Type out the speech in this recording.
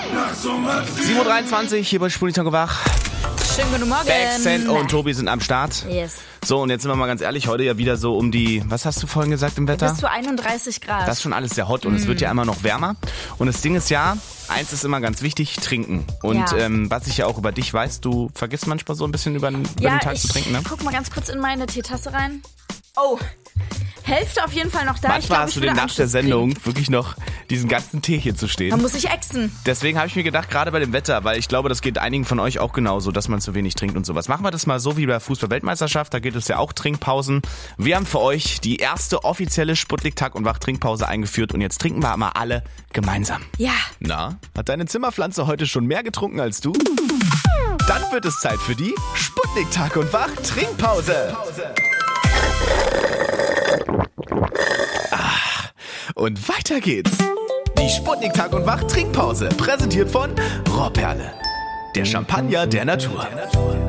7.23 Uhr hier bei Sputnik Tag und Wach. Schönen guten Morgen. Baxen und Tobi sind am Start. Yes. So, und jetzt sind wir mal ganz ehrlich, heute ja wieder so um die, was hast du vorhin gesagt im Wetter? Bis zu 31 Grad. Das ist schon alles sehr hot und es wird ja immer noch wärmer. Und das Ding ist ja, eins ist immer ganz wichtig, trinken. Und Ja. Was ich ja auch über dich weiß, du vergisst manchmal so ein bisschen über den Tag zu trinken, ne? Guck mal ganz kurz in meine Teetasse rein. Oh, Hälfte auf jeden Fall noch da. Manchmal hast du den nach der Sendung wirklich noch diesen ganzen Tee hier zu stehen. Man muss sich ächzen. Deswegen habe ich mir gedacht, gerade bei dem Wetter, weil ich glaube, das geht einigen von euch auch genauso, dass man zu wenig trinkt und sowas. Machen wir das mal so wie bei der Fußball-Weltmeisterschaft, da geht es ja auch Trinkpausen. Wir haben für euch die erste offizielle Sputnik Tag und Wach Trinkpause eingeführt und jetzt trinken wir mal alle gemeinsam. Ja. Na, hat deine Zimmerpflanze heute schon mehr getrunken als du? Dann wird es Zeit für die Sputnik Tag und Wach Trinkpause. Und weiter geht's. Die Sputnik Tag und Wach Trinkpause, präsentiert von Rohrperle, der Champagner der Natur.